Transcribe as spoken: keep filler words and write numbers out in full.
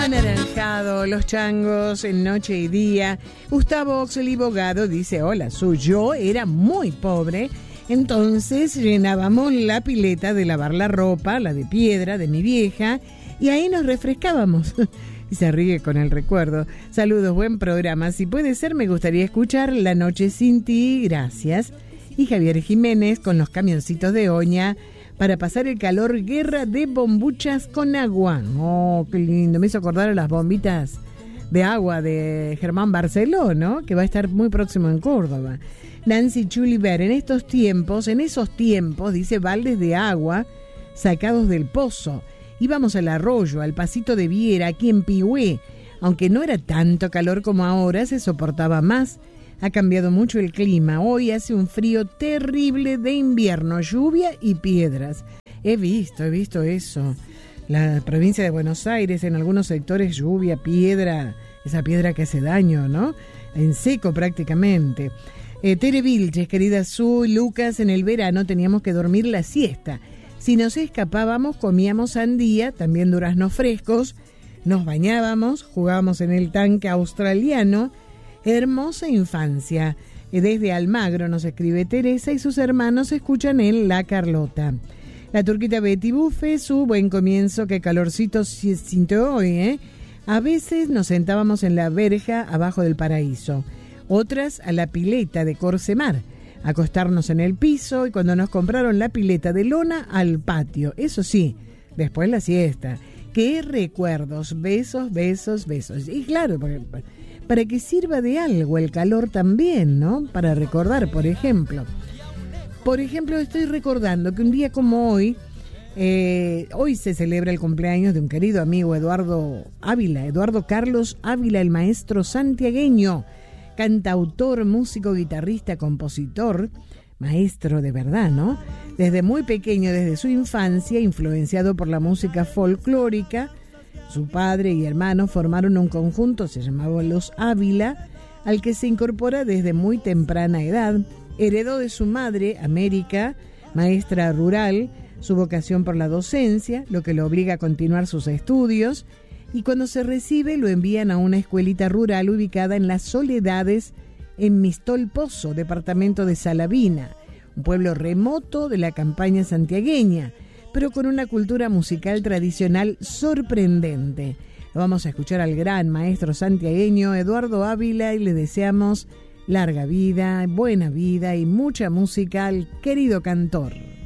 Anaranjado, Los Changos en Noche y Día. Gustavo Oxley Bogado dice: hola, Su, yo era muy pobre, entonces llenábamos la pileta de lavar la ropa, la de piedra de mi vieja, y ahí nos refrescábamos. Y se ríe con el recuerdo. Saludos, buen programa. Si puede ser, me gustaría escuchar La Noche Sin Ti, gracias. Y Javier Jiménez con Los Camioncitos de Oña. Para pasar el calor, guerra de bombuchas con agua. Oh, qué lindo. Me hizo acordar a las bombitas de agua de Germán Barceló, ¿no? Que va a estar muy próximo en Córdoba. Nancy Chuliver, en estos tiempos, en esos tiempos, dice, baldes de agua sacados del pozo. Íbamos al arroyo, al pasito de Viera, aquí en Pigüé. Aunque no era tanto calor como ahora, se soportaba más. Ha cambiado mucho el clima. Hoy hace un frío terrible de invierno, lluvia y piedras. He visto, he visto eso. La provincia de Buenos Aires, en algunos sectores, lluvia, piedra, esa piedra que hace daño, ¿no? En seco prácticamente. Eh, Tere Vilches, querida Su, Lucas, en el verano teníamos que dormir la siesta. Si nos escapábamos, comíamos sandía, también duraznos frescos, nos bañábamos, jugábamos en el tanque australiano. Hermosa infancia. Desde Almagro nos escribe Teresa y sus hermanos escuchan en La Carlota. La turquita Betty Buffet, Su, buen comienzo, qué calorcito se sintió hoy, ¿eh? A veces nos sentábamos en la verja abajo del paraíso, otras a la pileta de Corsemar, acostarnos en el piso, y cuando nos compraron la pileta de lona, al patio. Eso sí, después la siesta. Qué recuerdos, besos, besos, besos. Y claro, porque para que sirva de algo el calor también, ¿no? Para recordar, por ejemplo. Por ejemplo, estoy recordando que un día como hoy, eh, hoy se celebra el cumpleaños de un querido amigo, Eduardo Ávila, Eduardo Carlos Ávila, el maestro santiagueño, cantautor, músico, guitarrista, compositor, maestro de verdad, ¿no? Desde muy pequeño, desde su infancia, influenciado por la música folclórica, su padre y hermano formaron un conjunto, se llamaba Los Ávila, al que se incorpora desde muy temprana edad. Heredó de su madre, América, maestra rural, su vocación por la docencia, lo que lo obliga a continuar sus estudios, y cuando se recibe lo envían a una escuelita rural ubicada en Las Soledades, en Mistol Pozo, departamento de Salavina, un pueblo remoto de la campaña santiagueña, pero con una cultura musical tradicional sorprendente. Lo vamos a escuchar al gran maestro santiagueño Eduardo Ávila y le deseamos larga vida, buena vida y mucha música al querido cantor.